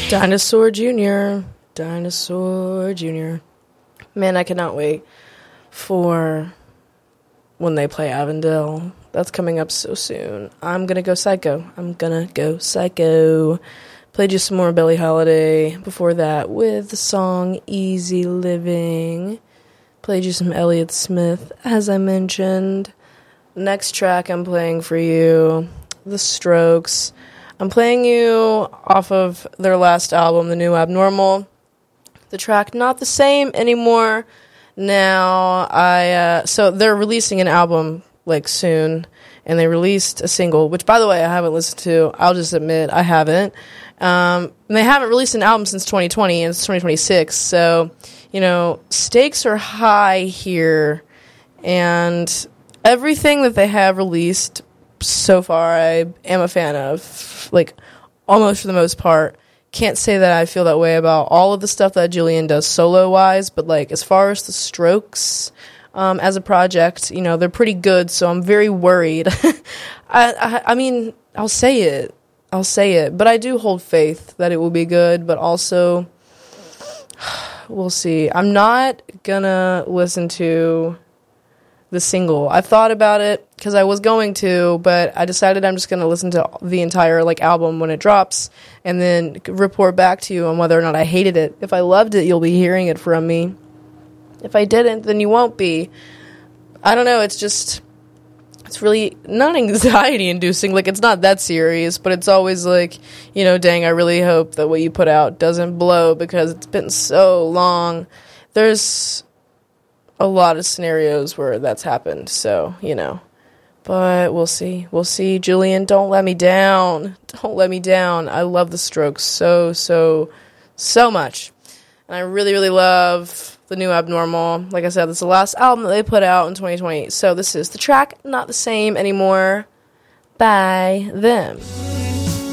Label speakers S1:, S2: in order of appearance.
S1: Dinosaur Jr. Dinosaur Jr. Man, I cannot wait for when they play Avondale. That's coming up so soon. I'm gonna go psycho. Played you some more Billie Holiday before that with the song Easy Living. Played you some Elliott Smith, as I mentioned. Next track I'm playing for you, The Strokes. I'm playing you off of their last album, The New Abnormal. The track Not the Same Anymore. Now, so they're releasing an album, like, soon, and they released a single, which, by the way, I haven't listened to. I'll just admit, I haven't. And they haven't released an album since 2020, and it's 2026, so, you know, stakes are high here, and everything that they have released so far, I am a fan of, like, almost for the most part. Can't say that I feel that way about all of the stuff that Julian does solo-wise, but, like, as far as the Strokes as a project, you know, they're pretty good, so I'm very worried. I mean, I'll say it, but I do hold faith that it will be good, but also, we'll see. I'm not gonna listen to the single. I've thought about it, because I was going to, but I decided I'm just going to listen to the entire, like, album when it drops, and then report back to you on whether or not I hated it. If I loved it, you'll be hearing it from me. If I didn't, then you won't be. I don't know, it's really not anxiety-inducing, like, it's not that serious, but it's always like, you know, dang, I really hope that what you put out doesn't blow, because it's been so long. There's a lot of scenarios where that's happened, so, you know. But we'll see. Julian, don't let me down. I love the Strokes so much. And I really, really love The New Abnormal. Like I said, this is the last album that they put out in 2020. So this is the track Not the Same Anymore by them.